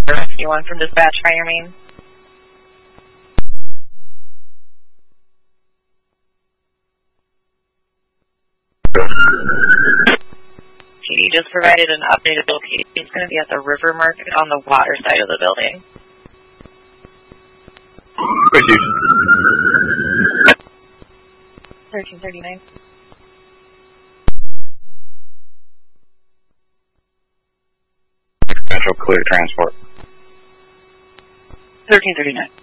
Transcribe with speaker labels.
Speaker 1: Rescue 1 from dispatch, fire main. PD just provided an updated location. It's going to be at the River Market on the water side of the building.
Speaker 2: Proceed.
Speaker 1: 1339.
Speaker 2: Central clear transport.
Speaker 1: 1339.